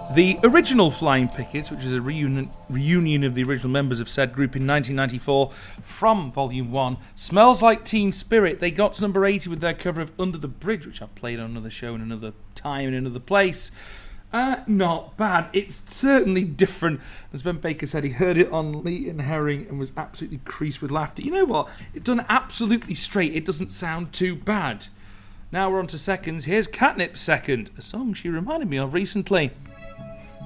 The original Flying Pickets, which is a reunion of the original members of said group in 1994 from Volume 1, Smells Like Teen Spirit. They got to number 80 with their cover of Under the Bridge, which I've played on another show in another time in another place. Not bad. It's certainly different. As Ben Baker said, he heard it on Lee and Herring and was absolutely creased with laughter. You know what? It's done absolutely straight. It doesn't sound too bad. Now we're on to seconds. Here's Catnip's Second, a song she reminded me of recently.